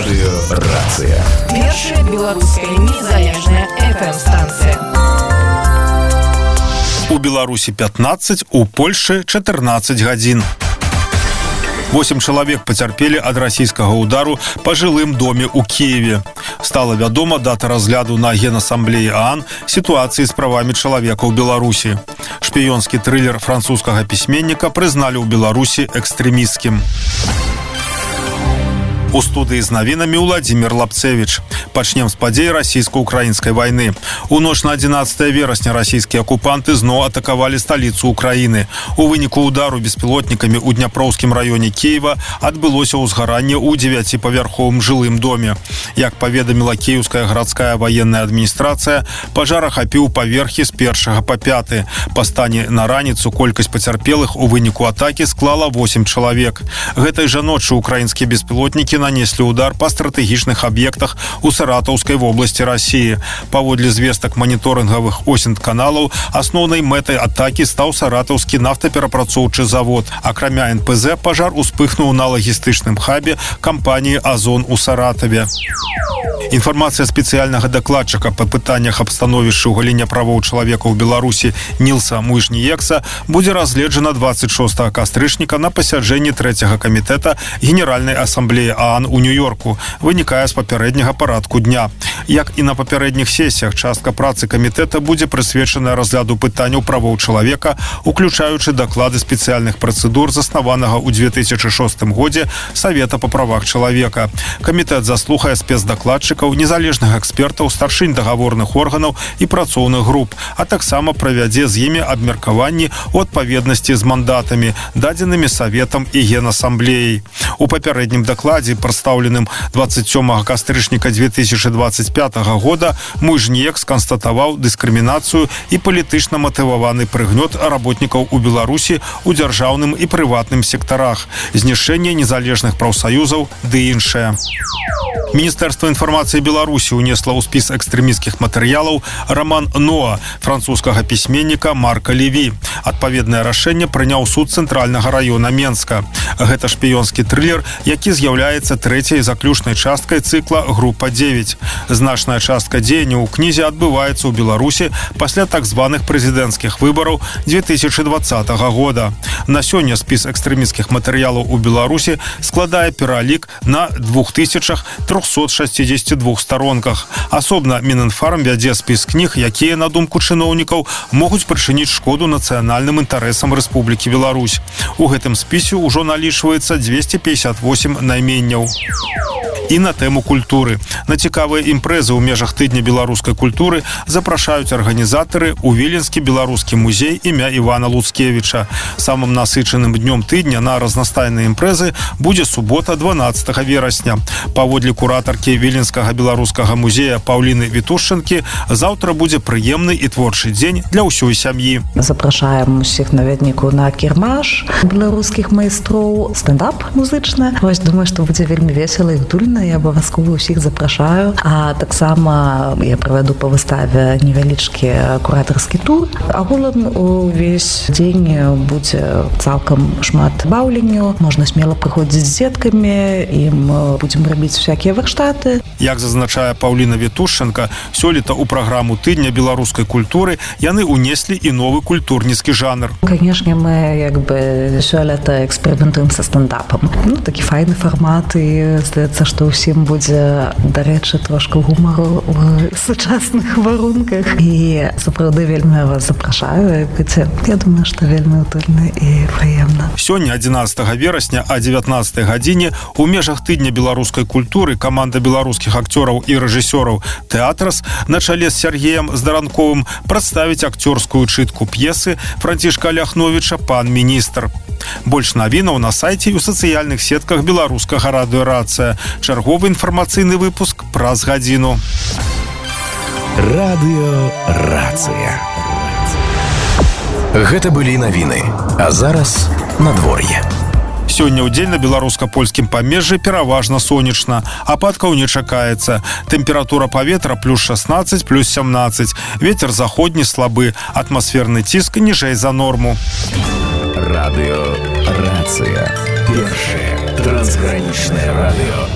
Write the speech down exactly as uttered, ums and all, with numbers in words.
Радыёрацыя. Першая беларуская незалежная эф эм-станцыя. У Беларусі пятнадцать, у Польшы чатырнаццаць гадзін. восемь чалавек пацярпелі ад расійскага ўдару па жылым доме ў Кіеве. Стала вядома дата разгляду на Генасамблеі ААН сітуацыі з правамі чалавека ў Беларусі. Шпіёнскі трылер французскага пісьменніка прызналі ў Беларусі экстрэмісцкім. У студыі з навінамі Владзімір Лапцевіч. Пачнем з падзей расійска-украінскай вайны. У ноч на адзінаццатае верасня расійскія акупанты зноў атакавалі сталіцу Украіны. У выніку ўдару беспілотнікамі ў Дняпроўскім раёне Кіева адбылося ўзгаранне ў дзевяціпавярховым жылым доме. Як паведаміла кіеўская гарадская ваенная адміністрацыя, пажар ахапіў паверхі з першага па пяты. Па стане на раніцу колькасць пацярпелых у выніку атакі склала восемь чалавек. Гэтай жа ноччу украінскія беспілотнікі нанеслі удар па стратэгічных аб'ектах у Саратаўскай вобласці Расіі. Паводле звестак маніторынгавых осінт-каналаў, асноўнай мэтай атакі стаў саратаўскі нафтаперапрацоўчы завод. Акрамя эн пэ зэ, пажар успыхнуў на лагістычным хабе кампаніі «Азон» у Саратаве. Інфармацыя спецыяльнага дакладчыка па пытаннях аб становішчы ў галіне правоў чалавека ў Беларусі Нілса Мужніекса будзе разгледжана дваццаць шостага кастрычніка на пасяджэнні трэцяга камітэта Генеральнай асамблеі ААН у Нью-Йорку, вынікае з папярэдняга парадку дня. Як і на папярэдніх сесіях, частка працы камітэта будзе прысвечаная разгляду пытанняў правоў чалавека, уключаючы даклады спецыяльных працэдур, заснаванага ў две тысячы шостым годзе Савета па правах чалавека. Камітэт заслухае спецдакладчыкаў, незалежных экспертаў, старшынь дагаворных органаў і працоўных груп, а таксама правядзе з імі абмеркаванні ў адпаведнасці з мандатамі, дадзенымі Саветам і Генасамблеяй. У папярэднім дакладзе, прадстаўленым дваццаць сёмага кастрычніка две тысячы дваццаць пятага года, Мужніек сканстатаваў дыскрымінацыю і палітычна матываваны прыгнёт работнікаў у Беларусі ў дзяржаўным і прыватным сектарах, знішчэнне незалежных прафсаюзаў ды іншае. Міністэрства інфармацыі Беларусі ўнесла ў спіс экстрэмісцкіх матэрыялаў раман «Ноа» французскага пісьменніка Марка Леві. Адпаведнае рашэнне прыняў суд цэнтральнага раёна Менска. Гэта шпіёнскі трылер, які з'яўляецца трэцяй заключнай часткай цыкла «Група дзевяць». Значная частка дзеянняў у кнізе адбываецца ў Беларусі пасля так званых прэзідэнцкіх выбараў две тысячы дваццатага года. На сёння спіс экстрэмісцкіх матэрыялаў у Беларусі складае пералік на две тысячы триста шестьдесят два старонках. Асобна Мінінфарм вядзе спіс кніг, якія, на думку чыноўнікаў, могуць прычыніць шкоду нацыянальным інтарэсам Рэспублікі Беларусь. У гэтым спісе ўжо налічваецца двести пятьдесят восемь найменняў. І на тэму культуры. На цікавыя імпрэзы ў межах тыдня беларускай культуры запрашаюць арганізатары ў Віленскі беларускі музей імя Івана Луцкевіча. Самым насычаным днём тыдня на разнастайныя імпрэзы будзе субота дванаццатага верасня. Паводле куратаркі Віленскага беларускага музея Паўліны Вітушчанкі, заўтра будзе прыемны і творчы дзень для ўсёй сям'і. Запрашаем усіх наведнікаў на кірмаш беларускіх майстроў, стендап музычны. Вось, думаю, што будзе вельмі весела і гутульна. Я абавязкова ўсіх запрашаю. А таксама я правяду па выставе невялічкі куратарскі тур. Агулам увесь дзень будзе цалкам шмат баўленню. Можна смела прыходзіць з дзеткамі, ім будзем рабіць всякія варштаты. Як зазначае Паўліна Вітушчанка, сёлета ў праграму тыдня беларускай культуры яны ўнеслі і новы культурніцкі жанр. Канешне, мы як бы сёлета эксперыментуем са стендапам. Ну, такі файны фармат, і здаецца, што ўсім будзе, дарэчы, трошка гумару ў сучасных варунках. І сапраўды вельмі вас запрашаю. Я думаю, што вельмі утульна і прыемна. Сёння, адзінаццатага верасня, а дзевятнаццатай гадзіне у межах тыдня беларускай культуры каманда беларускіх акцёраў і рэжысёраў «Тэатрас» на чале з Сергеем Здаранковым прадставіць акцёрскую чытку п'есы Францішка Ляхновіча «Пан міністр». Больш навінаў на сайце і ў сацыяльных сетках беларускага радыёрацыя. Чарговы інфармацыйны выпуск праз гадзіну. Радыёрацыя. Гэта былі навіны. А зараз надвор'е. Сёння ў дзень на беларуска-польскім памежжы пераважна сонечна. Ападкаў не чакаецца. Тэмпература паветра плюс шестнадцать, плюс семнадцать. Вецер заходні слабы. Атмасферны ціск ніжэй за норму. Радыёрацыя. Першае трансгранічнае радыё.